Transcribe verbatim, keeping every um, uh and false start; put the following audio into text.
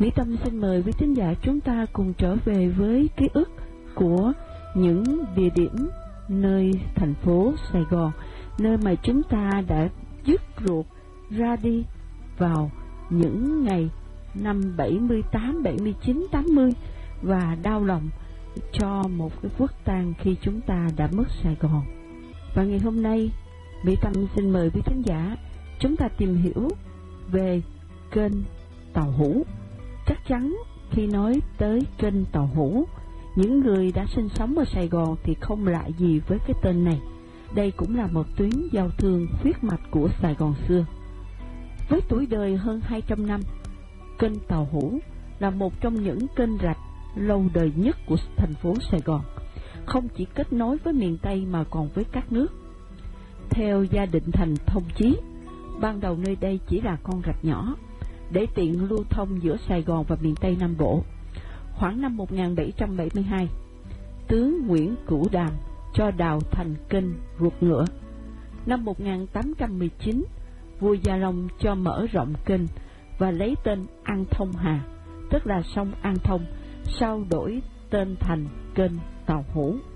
Mỹ Tâm xin mời quý thính giả chúng ta cùng trở về với ký ức của những địa điểm nơi thành phố Sài Gòn, nơi mà chúng ta đã dứt ruột ra đi vào những ngày năm bảy mươi tám, bảy mươi chín, tám mươi và đau lòng cho một cái quốc tang khi chúng ta đã mất Sài Gòn. Và ngày hôm nay, Mỹ Tâm xin mời quý thính giả chúng ta tìm hiểu về kênh Tàu Hủ. Chắc chắn khi nói tới kênh Tàu Hủ, những người đã sinh sống ở Sài Gòn thì không lạ gì với cái tên này. Đây cũng là một tuyến giao thương huyết mạch của Sài Gòn xưa. Với tuổi đời hơn hai trăm năm, kênh Tàu Hủ là một trong những kênh rạch lâu đời nhất của thành phố Sài Gòn, không chỉ kết nối với miền Tây mà còn với các nước. Theo Gia Định Thành thông chí, ban đầu nơi đây chỉ là con rạch nhỏ để tiện lưu thông giữa Sài Gòn và miền Tây Nam Bộ. Khoảng năm một nghìn bảy trăm bảy mươi hai, tướng Nguyễn Cửu Đàm cho đào thành kênh Ruột Ngựa. Năm một nghìn tám trăm mười chín, vua Gia Long cho mở rộng kênh và lấy tên An Thông Hà, tức là sông An Thông, sau đổi tên thành kênh Tàu Hủ.